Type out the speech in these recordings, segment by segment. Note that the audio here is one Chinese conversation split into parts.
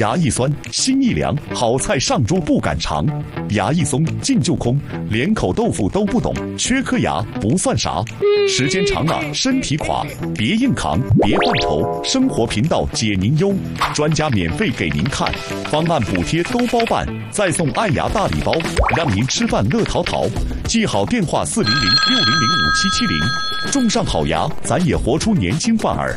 牙一酸，心一凉，好菜上桌不敢尝。牙一松，劲就空，连口豆腐都不懂，缺颗牙不算啥。时间长了身体垮，别硬扛，别犯愁，生活频道解您忧，专家免费给您看，方案补贴都包办，再送爱牙大礼包，让您吃饭乐淘淘。记好电话400-600-5770，种上好牙，咱也活出年轻范儿。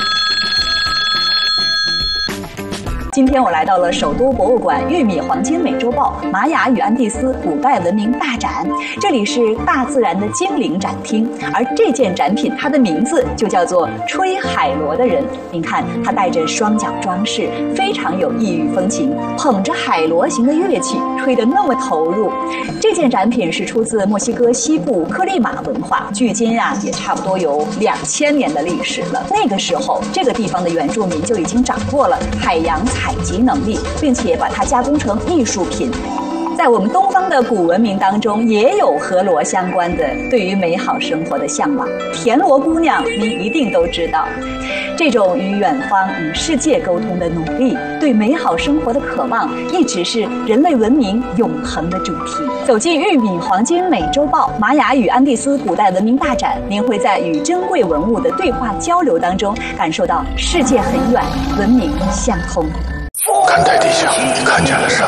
今天我来到了首都博物馆玉米黄金美洲豹玛雅与安第斯古代文明大展，这里是大自然的精灵展厅，而这件展品它的名字就叫做吹海螺的人。您看，他带着双脚装饰，非常有异域风情，捧着海螺形的乐器，吹得那么投入。这件展品是出自墨西哥西部克利马文化，距今也差不多有2000年的历史了。那个时候，这个地方的原住民就已经掌握了海洋采集能力，并且把它加工成艺术品。在我们东方的古文明当中，也有和螺相关的对于美好生活的向往。田螺姑娘，您一定都知道，这种与远方、与世界沟通的努力，对美好生活的渴望，一直是人类文明永恒的主题。走进玉米黄金美洲豹玛雅与安第斯古代文明大展，您会在与珍贵文物的对话交流当中，感受到世界很远，文明相通。 看台地下，你看见了啥？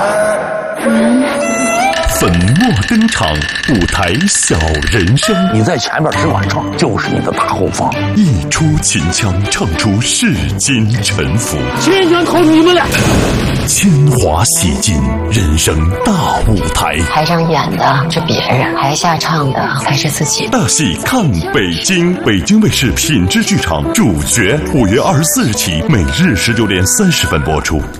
粉墨登场，舞台小人生。 你在前面只管唱，就是你的大后方。 一出秦腔，唱出世间沉浮。 千拳扣住你们俩。 铅华洗尽人生大舞台。 台上演的是别人，台下唱的才是自己。 大戏看北京，北京卫视品质剧场主角，5月24日起，每日19点30分播出。